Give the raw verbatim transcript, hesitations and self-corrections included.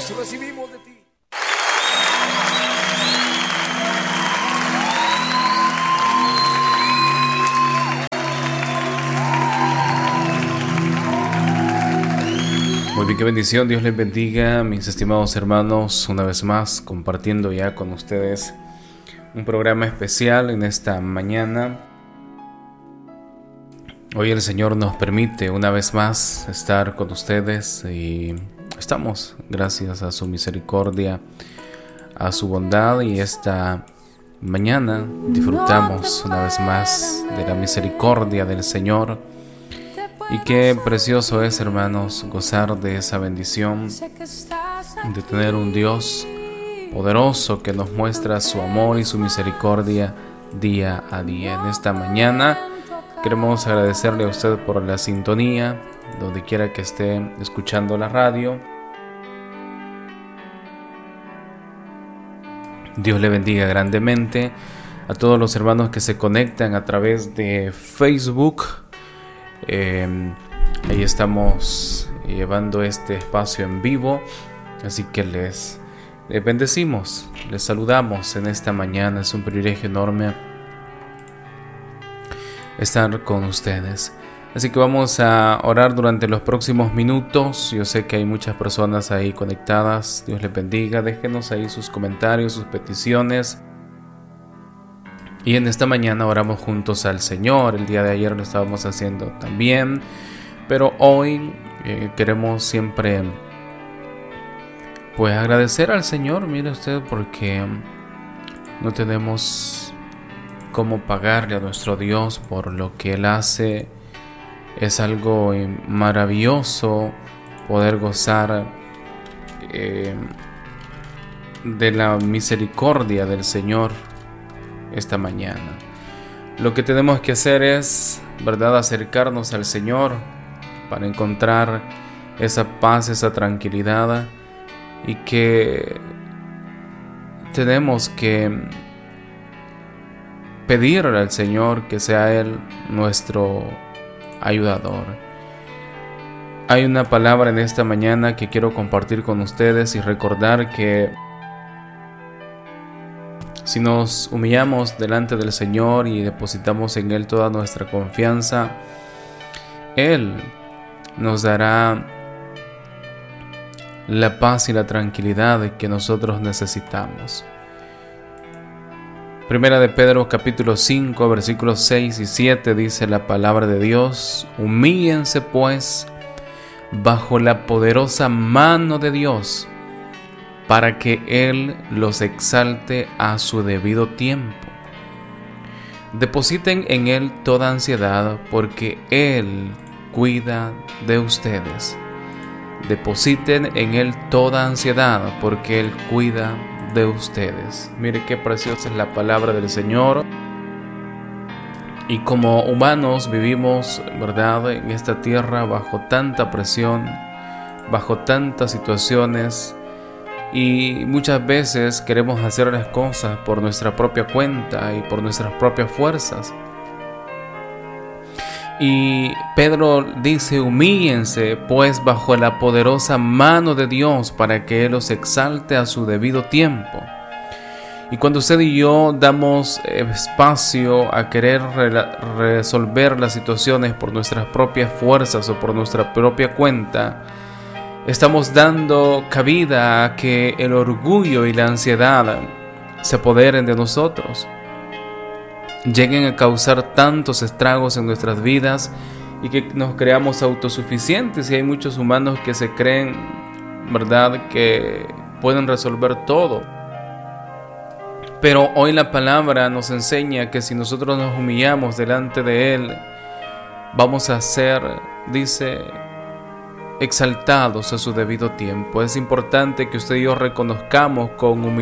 Eso recibimos de ti. Muy bien, qué bendición, Dios les bendiga, mis estimados hermanos, una vez más compartiendo ya con ustedes un programa especial en esta mañana. Hoy el Señor nos permite una vez más estar con ustedes y estamos, gracias a su misericordia, a su bondad, y esta mañana disfrutamos una vez más de la misericordia del Señor. Y qué precioso es, hermanos, gozar de esa bendición de tener un Dios poderoso que nos muestra su amor y su misericordia día a día. En esta mañana queremos agradecerle a usted por la sintonía, donde quiera que esté escuchando la radio. Dios le bendiga grandemente a todos los hermanos que se conectan a través de Facebook. Eh, ahí estamos llevando este espacio en vivo, así que les, les bendecimos, les saludamos en esta mañana. Es un privilegio enorme estar con ustedes, así que vamos a orar durante los próximos minutos. Yo sé que hay muchas personas ahí conectadas. Dios les bendiga, déjenos ahí sus comentarios, sus peticiones. Y en esta mañana oramos juntos al Señor. El día de ayer lo estábamos haciendo también, pero hoy eh, queremos siempre pues agradecer al Señor. Mire usted, porque no tenemos cómo pagarle a nuestro Dios por lo que Él hace. Es algo maravilloso poder gozar eh, de la misericordia del Señor esta mañana. Lo que tenemos que hacer es, ¿verdad?, acercarnos al Señor para encontrar esa paz, esa tranquilidad, y que tenemos que pedirle al Señor que sea Él nuestro ayudador. Hay una palabra en esta mañana que quiero compartir con ustedes y recordar que si nos humillamos delante del Señor y depositamos en Él toda nuestra confianza, Él nos dará la paz y la tranquilidad que nosotros necesitamos. Primera de Pedro capítulo cinco versículos seis y siete dice la palabra de Dios: humíllense pues bajo la poderosa mano de Dios, para que Él los exalte a su debido tiempo. Depositen en Él toda ansiedad, porque Él cuida de ustedes. Depositen en Él toda ansiedad, porque Él cuida de ustedes. Mire qué preciosa es la palabra del Señor. Y como humanos vivimos, ¿verdad?, en esta tierra bajo tanta presión, bajo tantas situaciones, y muchas veces queremos hacer las cosas por nuestra propia cuenta y por nuestras propias fuerzas. Y Pedro dice: humíllense pues bajo la poderosa mano de Dios, para que Él los exalte a su debido tiempo. Y cuando usted y yo damos espacio a querer re- resolver las situaciones por nuestras propias fuerzas o por nuestra propia cuenta, estamos dando cabida a que el orgullo y la ansiedad se apoderen de nosotros, lleguen a causar tantos estragos en nuestras vidas y que nos creamos autosuficientes. Y hay muchos humanos que se creen, ¿verdad?, que pueden resolver todo. Pero hoy la palabra nos enseña que si nosotros nos humillamos delante de Él, vamos a ser, dice, exaltados a su debido tiempo. Es importante que usted y yo reconozcamos con humildad